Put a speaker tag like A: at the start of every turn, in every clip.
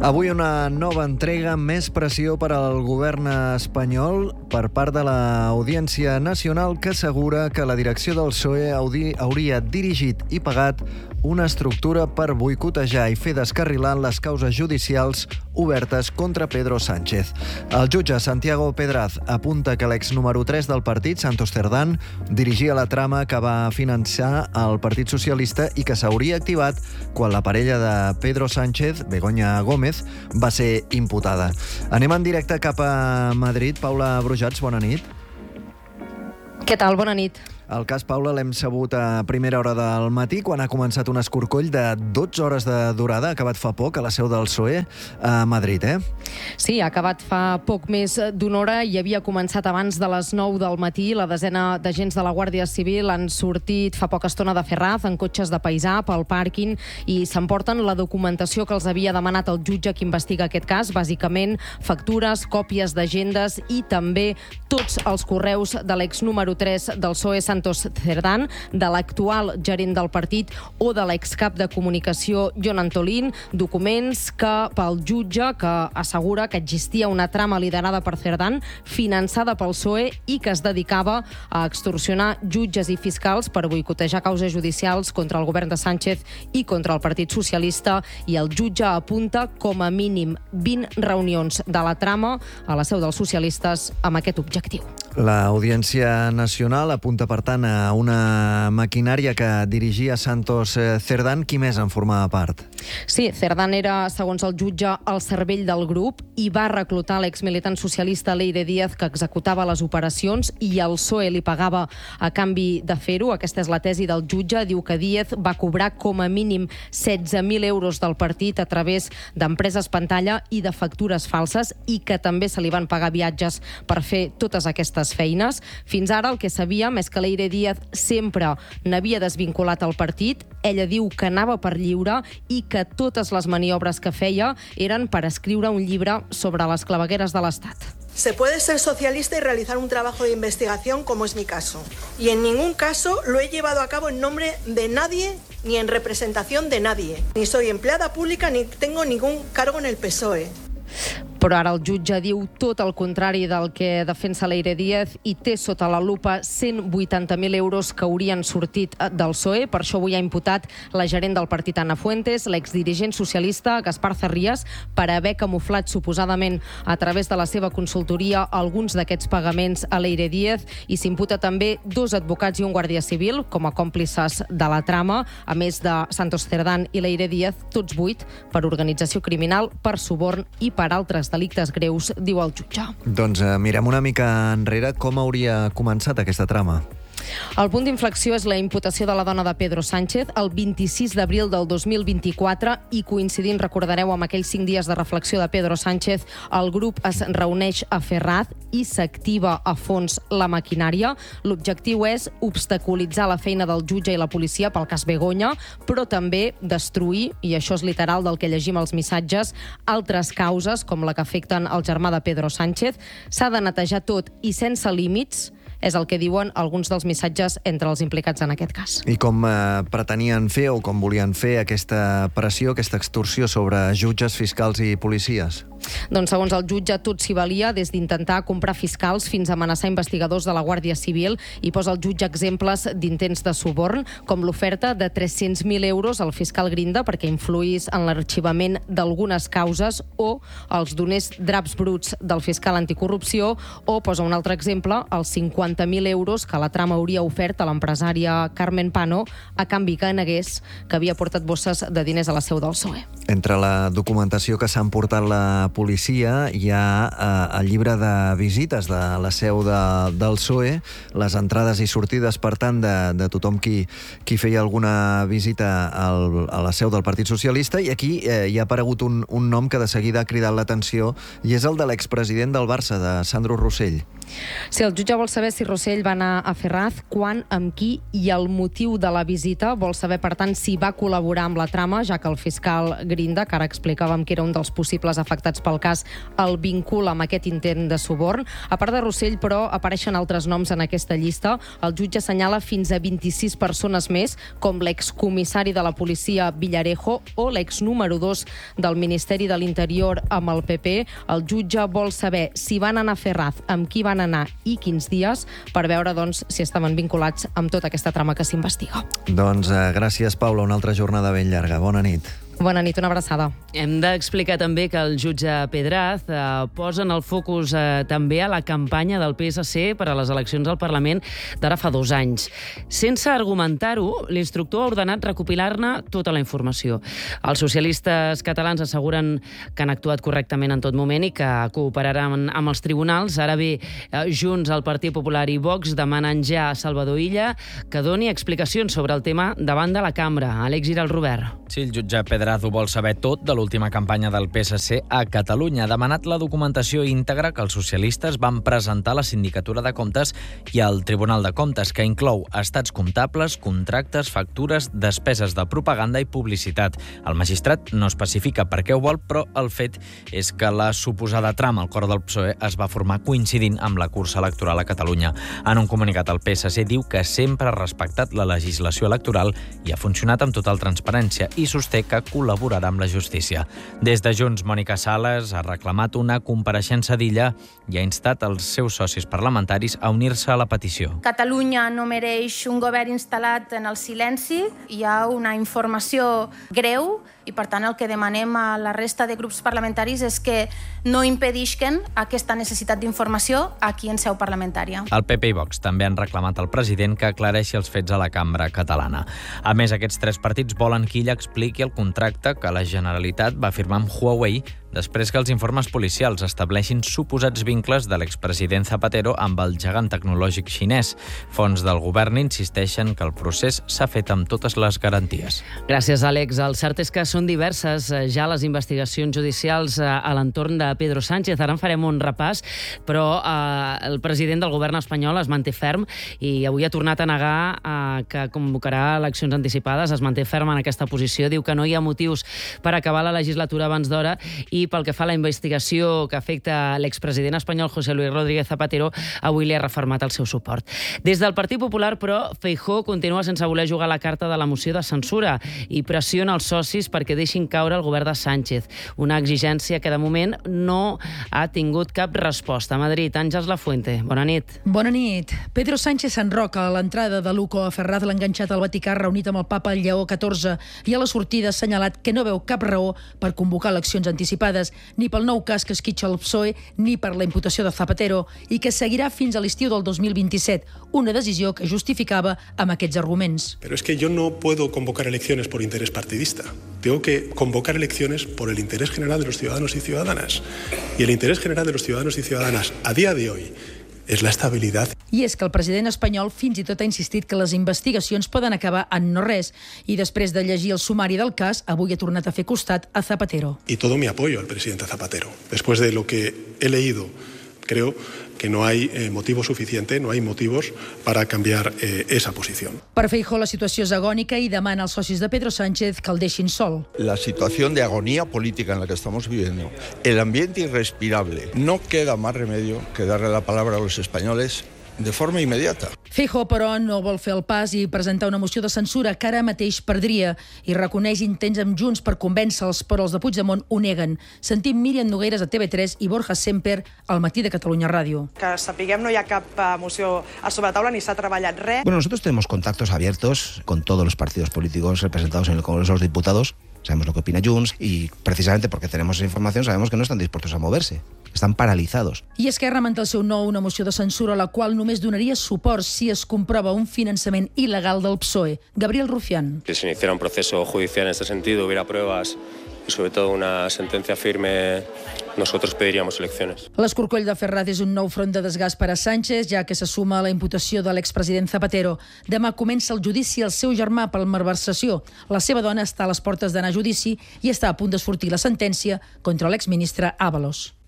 A: Avui una nova entrega, més pressió per al govern espanyol per part de l'Audiència Nacional, que assegura que la direcció del PSOE hauria dirigit i pagat una estructura per boicotejar i fer descarrilar les causes judicials obertes contra Pedro Sánchez. El jutge Santiago Pedraz apunta que l'ex número 3 del partit, Santos Cerdán, dirigia la trama que va finançar el Partit Socialista i que s'hauria activat quan la parella de Pedro Sánchez, Begoña Gómez, va ser imputada. Anem en directe cap a Madrid. Paula Brujats, bona nit.
B: Què tal? Bona nit.
A: El cas, Paula, l'hem sabut a primera hora del matí, quan ha començat un escorcoll de 12 hores de durada. Ha acabat fa poc a la seu del PSOE a Madrid,
B: Sí, ha acabat fa poc més d'una hora i havia començat abans de les 9 del matí. La desena d'agents de la Guàrdia Civil han sortit fa poca estona de Ferraz en cotxes de paisà pel pàrquing i s'emporten la documentació que els havia demanat el jutge que investiga aquest cas, bàsicament factures, còpies d'agendes i també tots els correus de l'ex número 3 del PSOE, Santos Cerdán, de l'actual gerent del partit o de l'excap de comunicació, Jon Antolín, documents que pel jutge que assegura que existia una trama liderada per Cerdán, finançada pel PSOE i que es dedicava a extorsionar jutges i fiscals per boicotejar causes judicials contra el govern de Sánchez i contra el Partit Socialista, i el jutge apunta com a mínim 20 reunions de la trama a la seu dels socialistes amb aquest objectiu.
A: L'Audiència Nacional apunta, per tant, a una maquinària que dirigia Santos Cerdán. Qui més en formava part?
B: Sí, Cerdán era, segons el jutge, el cervell del grup i va reclutar l'exmilitant socialista Leire Díaz, que executava les operacions, i el PSOE li pagava a canvi de fer-ho. Aquesta és la tesi del jutge. Diu que Díaz va cobrar com a mínim 16.000 euros del partit a través d'empreses pantalla i de factures falses, i que també se li van pagar viatges per fer totes aquestes feines. Fins ara el que sabíem és que Leire Díaz sempre n'havia desvinculat el partit. Ella diu que anava per lliure i que totes les maniobres que feia eren per escriure un llibre sobre les clavegueres de l'Estat.
C: Se puede ser socialista y realizar un trabajo de investigación, como es mi caso. Y en ningún caso lo he llevado a cabo en nombre de nadie ni en representación de nadie. Ni soy empleada pública ni tengo ningún cargo en el PSOE.
B: Però ara el jutge diu tot el contrari del que defensa Leire Díaz i té sota la lupa 180.000 euros que haurien sortit del PSOE. Per això avui ha imputat la gerent del partit, Ana Fuentes, l'exdirigent socialista Gaspar Zarrías, per haver camuflat suposadament a través de la seva consultoria alguns d'aquests pagaments a Leire Díaz, i s'imputa també 2 advocats i un guàrdia civil com a còmplices de la trama, a més de Santos Cerdán i Leire Díaz, tots 8 per organització criminal, per suborn i per altres delictes greus, diu el jutge.
A: Doncs mirem una mica enrere. Com hauria començat aquesta trama?
B: El punt d'inflexió és la imputació de la dona de Pedro Sánchez el 26 d'abril del 2024 i coincidint, recordareu, amb aquells 5 dies de reflexió de Pedro Sánchez, el grup es reuneix a Ferraz i s'activa a fons la maquinària. L'objectiu és obstaculitzar la feina del jutge i la policia pel cas Begoña, però també destruir, i això és literal del que llegim als missatges, altres causes com la que afecten el germà de Pedro Sánchez. S'ha de netejar tot i sense límits, és el que diuen alguns dels missatges entre els implicats en aquest cas.
A: I com pretenien fer o com volien fer aquesta pressió, aquesta extorsió sobre jutges, fiscals i policies?
B: Doncs segons el jutge tot s'hi valia, des d'intentar comprar fiscals fins a amenaçar investigadors de la Guàrdia Civil, i posa el jutge exemples d'intents de suborn, com l'oferta de 300.000 euros al fiscal Grinda perquè influís en l'arxivament d'algunes causes, o els donés draps bruts del fiscal anticorrupció, o posa un altre exemple, els 50.000 euros que la trama hauria ofert a l'empresària Carmen Pano a canvi que negués que havia portat bosses de diners a la seu del PSOE.
A: Entre la documentació que s'ha emportat la policia hi ha el llibre de visites de la seu del PSOE, les entrades i sortides, per tant, de tothom qui feia alguna visita a la seu del Partit Socialista, i aquí hi ha aparegut un nom que de seguida ha cridat l'atenció, i és el de l'expresident del Barça, de Sandro Rosell.
B: Si el jutge vol saber Narcís Rossell va anar a Ferraz, quan, amb qui i el motiu de la visita. Vol saber, per tant, si va col·laborar amb la trama, ja que el fiscal Grinda, que ara explicàvem que era un dels possibles afectats pel cas, el vincula amb aquest intent de suborn. A part de Rossell, però, apareixen altres noms en aquesta llista. El jutge assenyala fins a 26 persones més, com l'excomissari de la policia Villarejo o l'ex número 2 del Ministeri de l'Interior amb el PP. El jutge vol saber si van anar a Ferraz, amb qui van anar i quins dies, per veure, doncs, si estaven vinculats amb tota aquesta trama que s'investiga.
A: Doncs gràcies, Paula. Una altra jornada ben llarga. Bona nit.
B: Bona nit, una abraçada.
D: Hem d'explicar també que el jutge Pedraz posa en el focus també a la campanya del PSC per a les eleccions al Parlament d'ara fa 2 anys. Sense argumentar-ho, l'instructor ha ordenat recopilar-ne tota la informació. Els socialistes catalans asseguren que han actuat correctament en tot moment i que cooperaran amb els tribunals. Ara bé, Junts, el Partit Popular i Vox demanen ja a Salvador Illa que doni explicacions sobre el tema davant de la cambra. Àlex Giral, Robert.
E: Sí, el jutge Pedraz ho vol saber tot de l'última campanya del PSC a Catalunya. Ha demanat la documentació íntegra que els socialistes van presentar a la Sindicatura de Comptes i al Tribunal de Comptes, que inclou estats comptables, contractes, factures, despeses de propaganda i publicitat. El magistrat no especifica per què ho vol, però el fet és que la suposada trama al cor del PSOE es va formar coincidint amb la cursa electoral a Catalunya. En un comunicat, el PSC diu que sempre ha respectat la legislació electoral i ha funcionat amb total transparència i sosté que col·laborarà amb la justícia. Des de Junts, Mònica Sales ha reclamat una compareixença d'Illa i ha instat els seus socis parlamentaris a unir-se a la petició.
F: Catalunya no mereix un govern instal·lat en el silenci. Hi ha una informació greu i, per tant, el que demanem a la resta de grups parlamentaris és que no impedisquen aquesta necessitat d'informació aquí en seu parlamentària.
E: El PP i Vox també han reclamat al president que aclareixi els fets a la cambra catalana. A més, aquests 3 partits volen que Illa expliqui el contracte que la Generalitat va firmar amb Huawei després que els informes policials estableixin suposats vincles de l'expresident Zapatero amb el gegant tecnològic xinès. Fonts del govern insisteixen que el procés s'ha fet amb totes les garanties.
D: Gràcies, Àlex. El cert és que són diverses ja les investigacions judicials a l'entorn de Pedro Sánchez. Ara en farem un repàs, però el president del govern espanyol es manté ferm i avui ha tornat a negar que convocarà eleccions anticipades. Es manté ferm en aquesta posició. Diu que no hi ha motius per acabar la legislatura abans d'hora i pel que fa a la investigació que afecta l'expresident espanyol José Luis Rodríguez Zapatero, avui li ha refermat el seu suport. Des del Partit Popular, però, Feijóo continua sense voler jugar la carta de la moció de censura i pressiona els socis perquè deixin caure el govern de Sánchez. Una exigència que de moment no ha tingut cap resposta. A Madrid, Àngels Lafuente, bona nit.
G: Bona nit. Pedro Sánchez s'enroca a l'entrada de Luco a Ferraz, l'ha enganxat al Vaticà reunit amb el papa Lleó XIV i a la sortida ha assenyalat que no veu cap raó per convocar eleccions anticipades ni pel nou cas que esquitxa el PSOE ni per la imputació de Zapatero i que seguirà fins a l'estiu del 2027, una decisió que justificava amb aquests arguments.
H: Pero es que yo no puedo convocar elecciones por interés partidista. Tengo que convocar elecciones por el interés general de los ciudadanos y ciudadanas. Y el interés general de los ciudadanos y ciudadanas a día de hoy és la estabilitat.
G: I és que el president espanyol fins i tot ha insistit que les investigacions poden acabar en no res i després de llegir el sumari del cas, avui ha tornat a fer costat a Zapatero.
H: Y todo mi apoyo al presidente Zapatero. Después de lo que he leído, creo que no hay motivo suficiente, no hay motivos para cambiar esa posición.
G: Per Feijóo la situació és agònica i demana als socis de Pedro Sánchez que el deixin sol.
I: La situación de agonía política en la que estamos viviendo, el ambiente irrespirable, no queda más remedio que darle la palabra a los españoles de forma immediata.
G: Feijóo, però, no vol fer el pas i presentar una moció de censura que ara mateix perdria i reconeix intents amb Junts per convèncer-los, però els de Puigdemont ho neguen. Sentim Míriam Nogueras a TV3 i Borja Semper al Matí de Catalunya Ràdio.
J: Que sapiguem, no hi ha cap moció a sobre taula ni s'ha treballat res.
K: Bueno, nosotros tenemos contactos abiertos con todos los partidos políticos representados en el Congreso de los Diputados. Sabemos lo que opina Junts y precisamente porque tenemos esa información sabemos que no están dispuestos a moverse. Estan paralizados.
G: I Esquerra manté el seu no una moció de censura a la qual només donaria suport si es comprova un finançament il·legal del PSOE. Gabriel Rufián.
L: Si se iniciara un proceso judicial en este sentido, hubiera pruebas y sobre todo una sentencia firme, nosotros pediríamos elecciones.
G: L'escorcoll de Ferraz és un nou front de desgast per a Sánchez, ja que se suma a la imputació de l'expresident Zapatero. Demà comença el judici al seu germà per malversació. La seva dona està a les portes d'anar a judici i està a punt de sortir la sentència contra l'exministre Ábalos.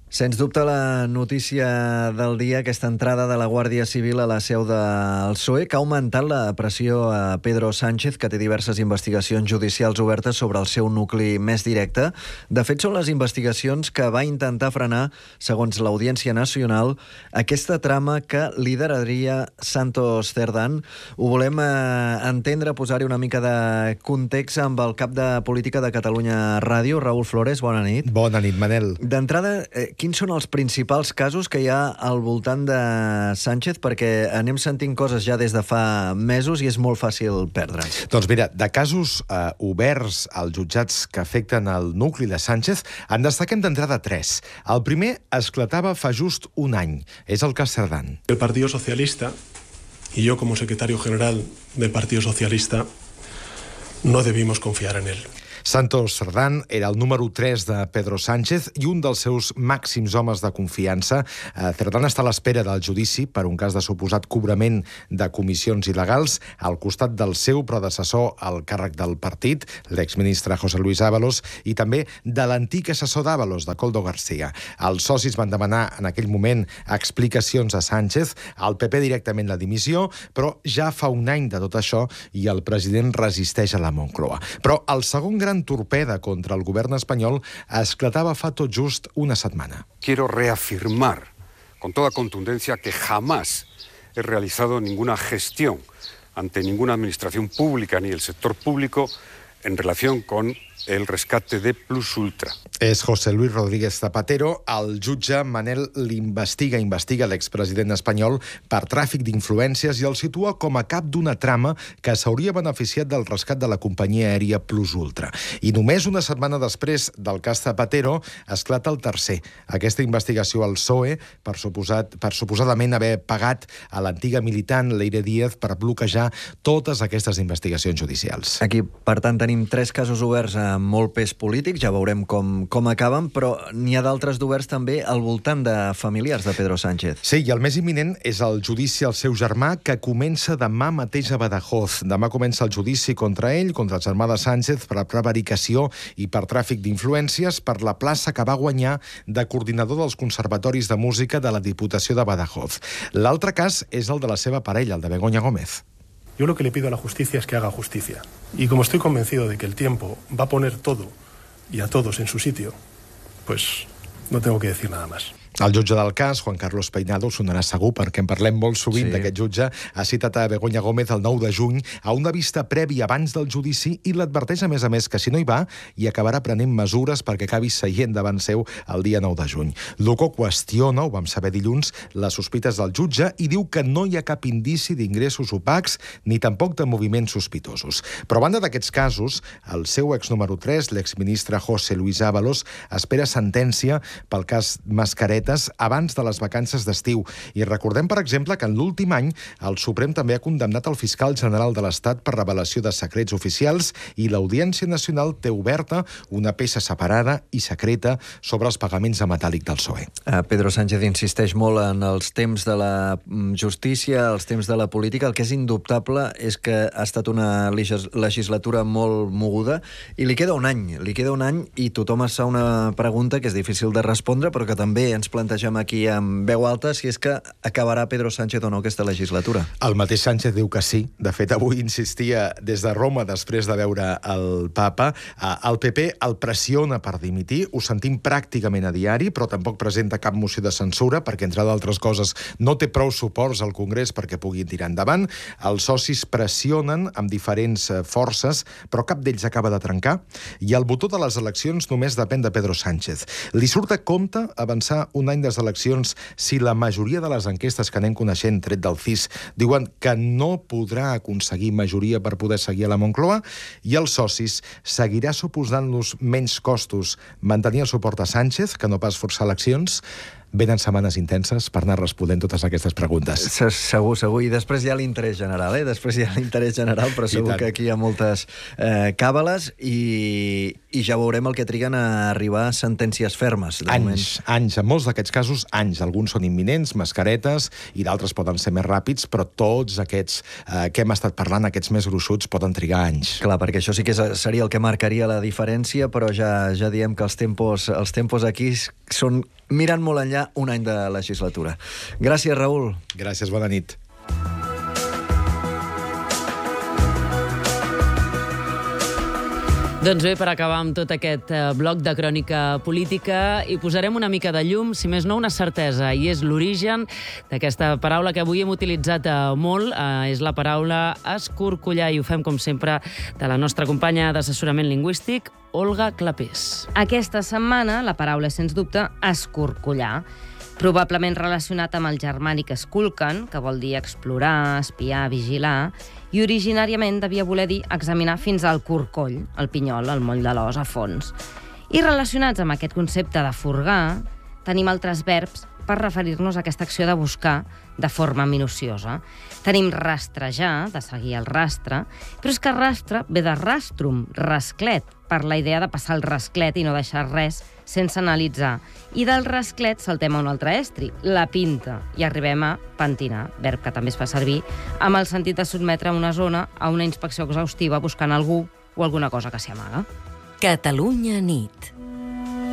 A: Sens dubte la notícia del dia, aquesta entrada de la Guàrdia Civil a la seu del PSOE, que ha augmentat la pressió a Pedro Sánchez, que té diverses investigacions judicials obertes sobre el seu nucli més directe. De fet, són les investigacions que va intentar frenar, segons l'Audiència Nacional, aquesta trama que lideraria Santos Cerdán. Ho volem entendre, posar-hi una mica de context amb el cap de Política de Catalunya Ràdio, Raül Flores. Bona nit.
M: Bona nit, Manel.
A: D'entrada, quins són els principals casos que hi ha al voltant de Sánchez? Perquè anem sentint coses ja des de fa mesos i és molt fàcil perdre'ns.
M: Doncs mira, de casos oberts als jutjats que afecten el nucli de Sánchez, en destaquem d'entrada 3. El primer esclatava fa just un any. És el cas Cerdán.
H: El Partido Socialista, y yo como secretario general del Partido Socialista, no debimos confiar en él.
M: Santos Cerdán era el número 3 de Pedro Sánchez i un dels seus màxims homes de confiança. Cerdán està a l'espera del judici per un cas de suposat cobrament de comissions il·legals al costat del seu predecessor al càrrec del partit, l'exministre José Luis Ábalos, i també de l'antic assessor d'Ábalos, de Koldo García. Els socis van demanar en aquell moment explicacions a Sánchez, al PP directament la dimissió, però ja fa un any de tot això i el president resisteix a la Moncloa. Però el segon gran torpeda contra el govern espanyol esclatava fa tot just una setmana.
N: Quiero reafirmar con toda contundencia que jamás he realizado ninguna gestión ante ninguna administración pública ni el sector público en relación con el rescate de Plus Ultra.
M: És José Luis Rodríguez Zapatero. El jutge Manel investiga l'expresident espanyol per tràfic d'influències i el situa com a cap d'una trama que s'hauria beneficiat del rescat de la companyia aèria Plus Ultra. I només una setmana després del cas Zapatero esclata el tercer. Aquesta investigació al PSOE per suposadament haver pagat a l'antiga militant Leire Díaz per bloquejar totes aquestes investigacions judicials.
A: Aquí, per tant, tenim 3 casos oberts amb molt pes polític, ja veurem com acaben, però n'hi ha d'altres d'oberts també al voltant de familiars de Pedro Sánchez.
M: Sí, i el més imminent és el judici al seu germà, que comença demà mateix a Badajoz. Demà comença el judici contra ell, contra el germà de Sánchez, per prevaricació i per tràfic d'influències per la plaça que va guanyar de coordinador dels conservatoris de música de la Diputació de Badajoz. L'altre cas és el de la seva parella, el de Begoña Gómez.
H: Yo lo que le pido a la justicia es que haga justicia. Y como estoy convencido de que el tiempo va a poner todo y a todos en su sitio, pues no tengo que decir nada más.
M: El jutge del cas, Juan Carlos Peinado, sonarà segur perquè en parlem molt sovint d'aquest jutge, ha citat a Begoña Gómez el 9 de juny a una vista prèvia abans del judici i l'adverteix, a més, que si no hi va, hi acabarà prenent mesures perquè acabi seient davant seu el dia 9 de juny. Luco qüestiona, ho vam saber dilluns, les sospites del jutge i diu que no hi ha cap indici d'ingressos opacs ni tampoc de moviments sospitosos. Però a banda d'aquests casos, el seu ex número 3, l'exministre José Luis Ábalos, espera sentència pel cas Mascaret abans de les vacances d'estiu. I recordem, per exemple, que en l'últim any el Suprem també ha condemnat el fiscal general de l'Estat per revelació de secrets oficials i l'Audiència Nacional té oberta una peça separada i secreta sobre els pagaments de metàl·lic del PSOE.
A: Pedro Sánchez insisteix molt en els temps de la justícia, els temps de la política. El que és indubtable és que ha estat una legislatura molt moguda i li queda un any i tothom es fa una pregunta que és difícil de respondre, però que també ens plantegem aquí amb veu alta, si és que acabarà Pedro Sánchez o no aquesta legislatura.
M: El mateix Sánchez diu que sí. De fet, avui insistia des de Roma després de veure el papa. El PP el pressiona per dimitir, ho sentim pràcticament a diari, però tampoc presenta cap moció de censura perquè, entre d'altres coses, no té prou suports al Congrés perquè puguin tirar endavant. Els socis pressionen amb diferents forces, però cap d'ells acaba de trencar, i el botó de les eleccions només depèn de Pedro Sánchez. Li surt a compte avançar un any des eleccions si la majoria de les enquestes que anem coneixent, tret del CIS, diuen que no podrà aconseguir majoria per poder seguir a la Moncloa, i els socis seguirà suposant-los menys costos mantenir el suport a Sánchez que no pas forçar eleccions? venen setmanes intenses per anar responent totes aquestes preguntes.
A: Segur. I després hi ha l'interès general, però segur que aquí hi ha moltes càbales i ja veurem el que triguen a arribar a sentències fermes.
M: Anys. En molts d'aquests casos, anys. Alguns són imminents, mascaretes, i d'altres poden ser més ràpids, però tots aquests que hem estat parlant, aquests més gruixuts, poden trigar anys.
A: Clar, perquè això sí que seria el que marcaria la diferència, però ja diem que els tempos aquí són mirant molt enllà un any de legislatura. Gràcies, Raül.
M: Gràcies, bona nit.
D: Doncs bé, per acabar amb tot aquest bloc de crònica política, hi posarem una mica de llum, si més no una certesa, i és l'origen d'aquesta paraula que avui hem utilitzat molt, és la paraula escorcollar, i ho fem, com sempre, de la nostra companya d'assessorament lingüístic, Olga Clapés.
B: Aquesta setmana la paraula és, sens dubte, escorcollar, probablement relacionat amb el germànic skulken, que vol dir explorar, espiar, vigilar, i originàriament devia voler dir examinar fins al corcoll, el pinyol, el moll de l'os a fons. I relacionats amb aquest concepte de furgar, tenim altres verbs per referir-nos a aquesta acció de buscar de forma minuciosa. Tenim rastrejar, de seguir el rastre, però és que rastre ve de rastrum, rasclet, per la idea de passar el rasclet i no deixar res sense analitzar. I del rasclet saltem a un altre estri, la pinta, i arribem a pentinar, verb que també es fa servir, amb el sentit de sotmetre una zona a una inspecció exhaustiva buscant algú o alguna cosa que s'hi amaga.
O: Catalunya nit.